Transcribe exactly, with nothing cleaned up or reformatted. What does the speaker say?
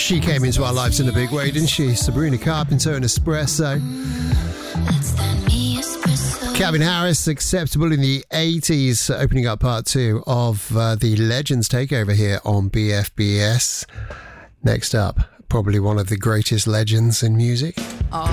She came into our lives in a big way, didn't she? Sabrina Carpenter and Espresso. Calvin Harris, Acceptable in the eighties, opening up part two of uh, the Legends takeover here on B F B S. Next up, probably one of the greatest legends in music.